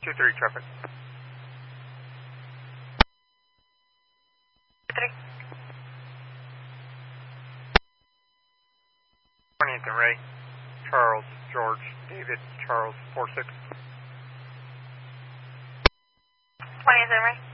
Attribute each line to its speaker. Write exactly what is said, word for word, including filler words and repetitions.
Speaker 1: two three traffic.
Speaker 2: three.
Speaker 1: twentieth and Ray. Charles, George, David, Charles, four six.
Speaker 2: twentieth and Ray.